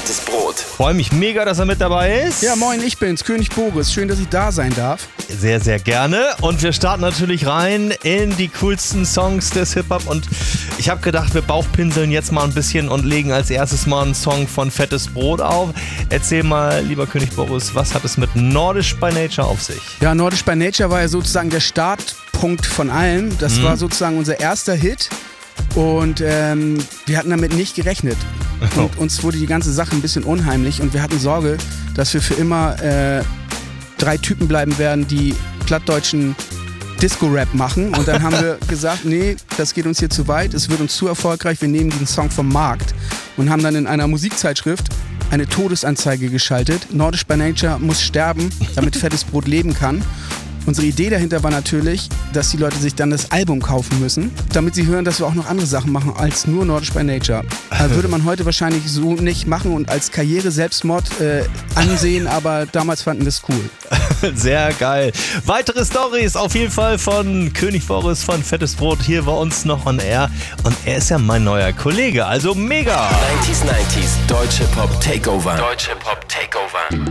Fettes Brot. Freue mich mega, dass er mit dabei ist. Ja, moin, ich bin's, König Boris. Schön, dass ich da sein darf. Sehr, sehr gerne. Und wir starten natürlich rein in die coolsten Songs des Hip-Hop. Und ich habe gedacht, wir bauchpinseln jetzt mal ein bisschen und legen als erstes mal einen Song von Fettes Brot auf. Erzähl mal, lieber König Boris, was hat es mit Nordisch by Nature auf sich? Ja, Nordisch by Nature war ja sozusagen der Startpunkt von allem. Das war sozusagen unser erster Hit. Und wir hatten damit nicht gerechnet. Und uns wurde die ganze Sache ein bisschen unheimlich und wir hatten Sorge, dass wir für immer 3 Typen bleiben werden, die plattdeutschen Disco-Rap machen. Und dann haben wir gesagt, nee, das geht uns hier zu weit, es wird uns zu erfolgreich, wir nehmen diesen Song vom Markt. Und haben dann in einer Musikzeitschrift eine Todesanzeige geschaltet. Nordisch by Nature muss sterben, damit Fettes Brot leben kann. Unsere Idee dahinter war natürlich, dass die Leute sich dann das Album kaufen müssen, damit sie hören, dass wir auch noch andere Sachen machen als nur Nordisch by Nature. Würde man heute wahrscheinlich so nicht machen und als Karriere-Selbstmord ansehen, aber damals fanden wir es cool. Sehr geil. Weitere Storys auf jeden Fall von König Boris von Fettes Brot hier bei uns noch on air. Und er ist ja mein neuer Kollege, also mega. 90s, Deutsche Pop Takeover. Deutsche Pop Takeover.